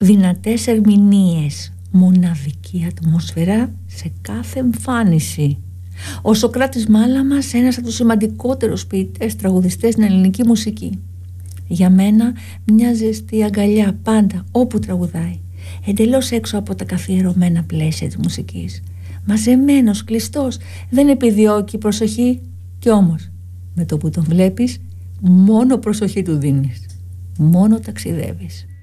δυνατές ερμηνείες, μοναδική ατμόσφαιρα σε κάθε εμφάνιση. Ο Σωκράτης Μάλαμας, ένας από τους σημαντικότερους ποιητές, τραγουδιστές στην ελληνική μουσική. Για μένα μια ζεστή αγκαλιά πάντα όπου τραγουδάει, εντελώς έξω από τα καθιερωμένα πλαίσια της μουσικής. Μαζεμένος, κλειστός, δεν επιδιώκει προσοχή κι όμως με το που τον βλέπεις μόνο προσοχή του δίνεις, μόνο ταξιδεύεις.